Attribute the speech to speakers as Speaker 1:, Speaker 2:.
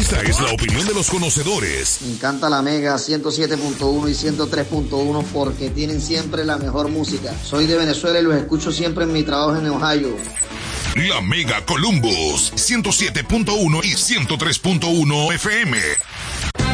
Speaker 1: Esta es la opinión de los conocedores.
Speaker 2: Me encanta la Mega 107.1 y 103.1 porque tienen siempre la mejor música. Soy de Venezuela y los escucho siempre en mi trabajo en Ohio.
Speaker 1: La Mega Columbus 107.1 y 103.1 FM.